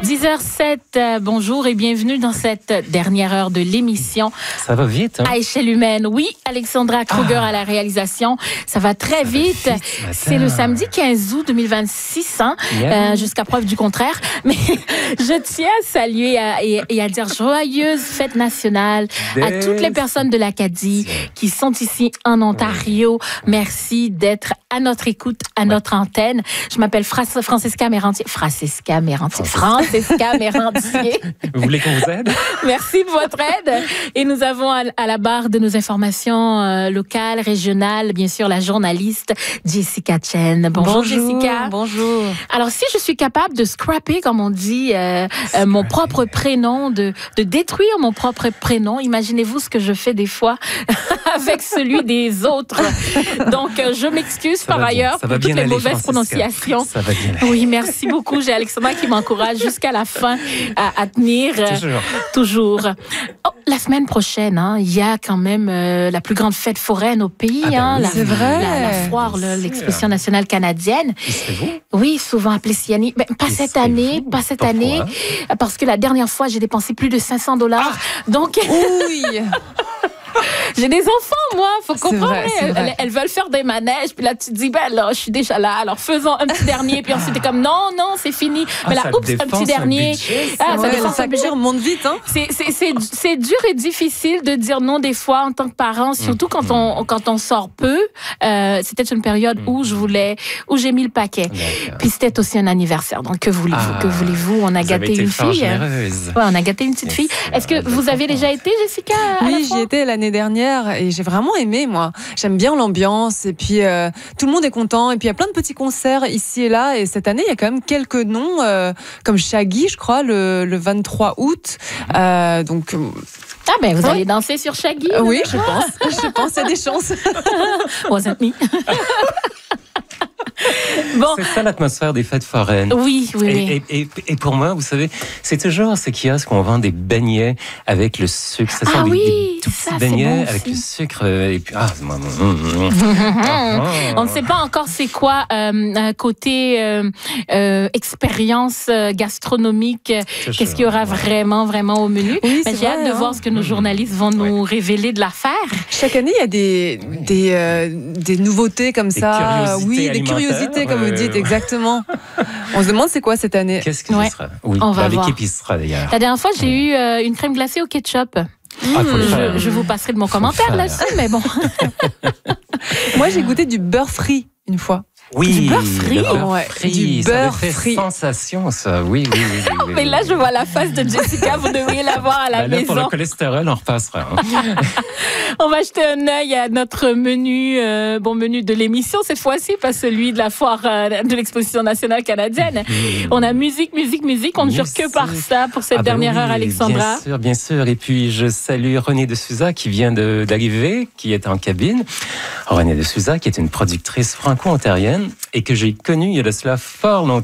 10h07, bonjour et bienvenue dans cette dernière heure de l'émission. Ça va vite, hein? À échelle humaine, oui. Alexandra Kruger à la réalisation. Ça va très vite. C'est le samedi 15 août 2026, hein, jusqu'à preuve du contraire. Mais je tiens à saluer et à dire joyeuse fête nationale à toutes les personnes de l'Acadie qui sont ici en Ontario. Merci d'être à notre écoute, à notre antenne. Je m'appelle Francesca Mérantier. Vous voulez qu'on vous aide? Merci de votre aide. Et nous avons à la barre de nos informations locales, régionales, bien sûr, la journaliste Jessica Chen. Bonjour Jessica. Bonjour. Alors, si je suis capable de scraper, comme on dit, mon propre prénom, de détruire mon propre prénom, imaginez-vous ce que je fais des fois avec celui des autres. Donc, je m'excuse par ailleurs pour toutes les mauvaises prononciations. Ça va bien. Oui, merci beaucoup. J'ai Alexandra qui m'encourage jusqu'à la fin à tenir. Toujours. Oh, la semaine prochaine, hein, il y a quand même la plus grande fête foraine au pays. C'est vrai. La foire, l'exposition nationale canadienne. C'est vous? Oui, souvent appelée Siani. Pas cette année, parce que la dernière fois, j'ai dépensé plus de $500. Donc, oui. J'ai des enfants, moi, faut comprendre. Vrai. Elles veulent faire des manèges, puis là, tu te dis, ben là, je suis déjà là, alors faisons un petit dernier, puis ensuite, t'es comme, non, c'est fini. Mais là, oups, un petit dernier. Ça remonte vite, hein. C'est dur et difficile de dire non des fois en tant que parent, surtout quand on sort peu. C'était une période où j'ai mis le paquet. Puis c'était aussi un anniversaire. Donc, que voulez-vous? On a gâté une fille. Ouais, on a gâté une petite fille. Est-ce que vous avez déjà été, Jessica? Oui, j'y étais l'année dernière et j'ai vraiment aimé, moi. J'aime bien l'ambiance et puis tout le monde est content et puis il y a plein de petits concerts ici et là et cette année il y a quand même quelques noms comme Shaggy, je crois, le 23 août. Donc vous allez danser sur Shaggy? Oui, je pense, il y a des chances. Wasn't me. Bon. C'est ça l'atmosphère des fêtes foraines. Oui. Et pour moi, vous savez, c'est toujours ce kiosque où on vend des beignets avec le sucre. Ce sont des tout petits beignets avec le sucre. Et puis, on ne sait pas encore c'est quoi côté expérience gastronomique. Qu'est-ce qu'il y aura vraiment au menu? Oui, j'ai hâte de voir ce que nos journalistes vont nous révéler de l'affaire. Chaque année, il y a des nouveautés comme ça. Des curiosités, comme vous dites, exactement. On se demande c'est quoi cette année. Qu'est-ce que ce sera? Oui, l'équipe y sera d'ailleurs. La dernière fois, j'ai eu une crème glacée au ketchup. Je vous passerai de mon commentaire là-dessus, mais bon. Moi, j'ai goûté du beurre frit une fois. Oui, du beurre frit. Du beurre frit. Sensation, ça. Oui. Mais là, je vois la face de Jessica. Vous devriez la voir à la maison. Pour le cholestérol, on repassera. On va jeter un œil à notre menu de l'émission cette fois-ci, pas celui de la foire de l'exposition nationale canadienne. On a musique. On ne jure que par ça pour cette dernière heure, Alexandra. Bien sûr. Et puis, je salue René de Souza qui vient d'arriver, qui est en cabine. René de Souza, qui est une productrice franco-ontarienne et que j'ai connue il y a de cela fort longtemps